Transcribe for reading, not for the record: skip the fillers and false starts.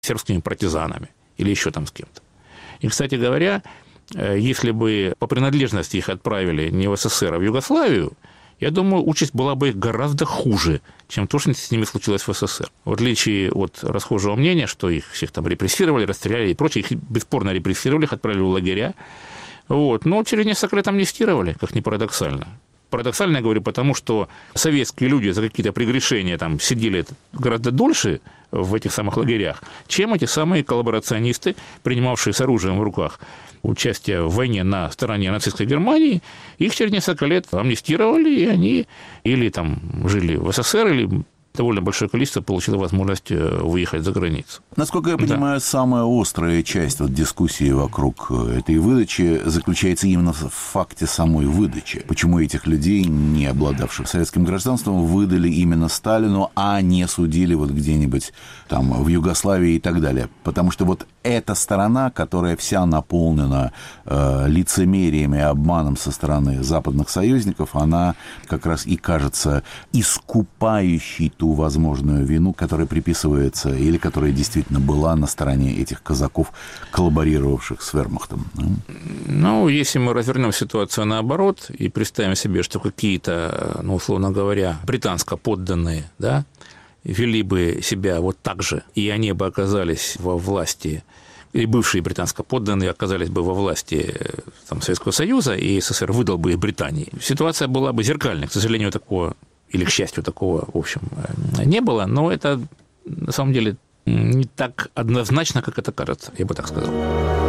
сербскими партизанами или еще там с кем-то. И, кстати говоря, если бы по принадлежности их отправили не в СССР, а в Югославию, я думаю, участь была бы гораздо хуже, чем то, что с ними случилось в СССР. В отличие от расхожего мнения, что их всех там репрессировали, расстреляли и прочее, их бесспорно репрессировали, их отправили в лагеря. Вот. Но через несколько лет амнистировали, как ни парадоксально. Парадоксально я говорю, потому что советские люди за какие-то прегрешения там сидели гораздо дольше в этих самых лагерях, чем эти самые коллаборационисты, принимавшие с оружием в руках участие в войне на стороне нацистской Германии. Их через несколько лет амнистировали, и они или там жили в СССР, или довольно большое количество получило возможность выехать за границу. Насколько я понимаю, самая острая часть дискуссии вокруг этой выдачи заключается именно в факте самой выдачи. Почему этих людей, не обладавших советским гражданством, выдали именно Сталину, а не судили где-нибудь там в Югославии и так далее. Потому что эта сторона, которая вся наполнена лицемерием и обманом со стороны западных союзников, она как раз и кажется искупающей ту возможную вину, которая приписывается или которая действительно была на стороне этих казаков, коллаборировавших с вермахтом. Ну, если мы развернем ситуацию наоборот и представим себе, что какие-то, условно говоря, британско подданные, да, вели бы себя так же, и они бы оказались во власти, и бывшие британско подданные оказались бы во власти Советского Союза, и СССР выдал бы их Британии, ситуация была бы зеркальной. К сожалению, такого, или, к счастью, такого, в общем, не было, но это, на самом деле, не так однозначно, как это кажется, я бы так сказал.